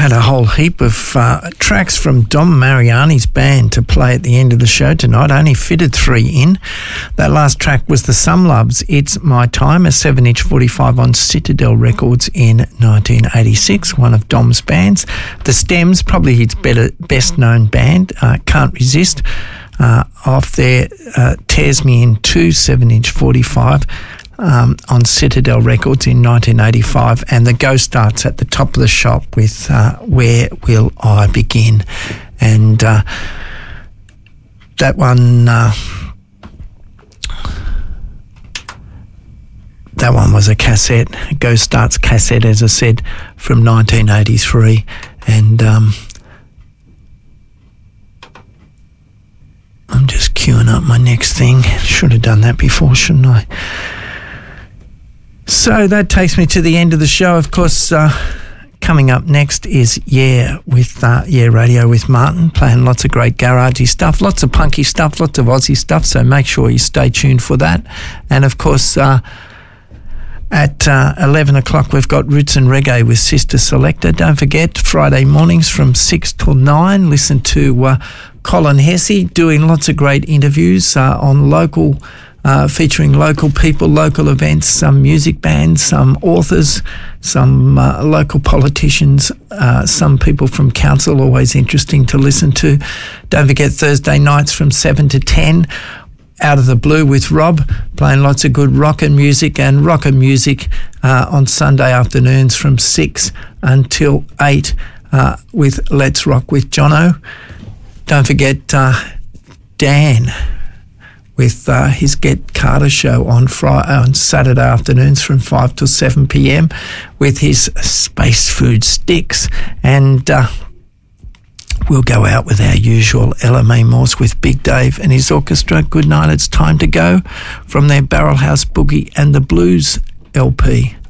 had a whole heap of tracks from Dom Mariani's band to play at the end of the show tonight. I only fitted 3 in. That last track was the Some Loves, It's My Time, a 7-inch 45 on Citadel Records in 1986, one of Dom's bands. The Stems, probably his best-known band, Can't Resist, off their Tears Me In 2, 7-inch 45, on Citadel Records in 1985, and the Go starts at the top of the shop with Where Will I Begin? And that one was a cassette, Go Starts cassette, as I said, from 1983, and I'm just queuing up my next thing. Should have done that before, shouldn't I? So that takes me to the end of the show. Of course, coming up next is with Radio with Martin, playing lots of great garagey stuff, lots of punky stuff, lots of Aussie stuff, so make sure you stay tuned for that. And of course, at 11 o'clock, we've got Roots and Reggae with Sister Selector. Don't forget, Friday mornings from 6 till 9, listen to Colin Hesse doing lots of great interviews on local featuring local people, local events, some music bands, some authors, some local politicians, some people from council, always interesting to listen to. Don't forget Thursday nights from 7 to 10, Out of the Blue with Rob, playing lots of good rock and music on Sunday afternoons from 6 until 8 with Let's Rock with Jono. Don't forget Dan with his Get Carter show on Saturday afternoons from 5 till 7 p.m. with his Space Food Sticks. And we'll go out with our usual LMA Morse with Big Dave and his orchestra. Good night, it's time to go, from their Barrel House Boogie and the Blues LP.